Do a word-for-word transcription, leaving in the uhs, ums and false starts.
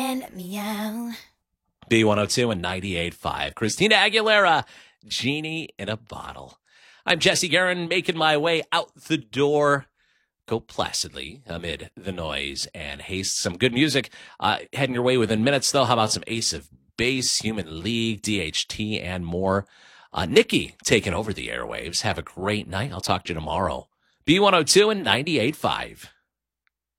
and meow. B one oh two and ninety-eight point five. Christina Aguilera, Genie in a Bottle. I'm Jesse Guerin, making my way out the door. Go placidly amid the noise and haste. Some good music uh, heading your way within minutes, though. How about some Ace of Base, Human League, D H T, and more? Uh, Nikki taking over the airwaves. Have a great night. I'll talk to you tomorrow. B one oh two and ninety-eight point five.